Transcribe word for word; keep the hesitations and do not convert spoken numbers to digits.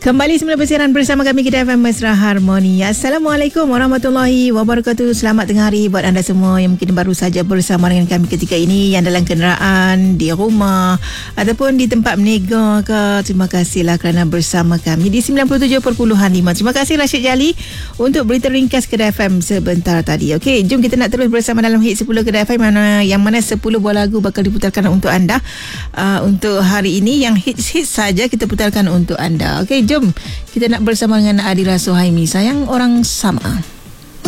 Kembali semula bersiaran bersama kami Kedah F M Mesra Harmoni. Assalamualaikum warahmatullahi wabarakatuh. Selamat tengah hari buat anda semua yang mungkin baru saja bersama dengan kami ketika ini, yang dalam kenderaan, di rumah ataupun di tempat berniaga ke. Terima kasihlah kerana bersama kami di sembilan puluh tujuh perpuluhan lima. Terima kasih Rashid Jali untuk berita ringkas Kedah F M sebentar tadi. Okey, jom kita nak terus bersama dalam Hit sepuluh Kedah F M, mana yang mana sepuluh buah lagu bakal diputarkan untuk anda uh, untuk hari ini. Yang hits-hits saja kita putarkan untuk anda. Okey, jom kita nak bersama dengan Adira Suhaimi, Sayang Orang Sama.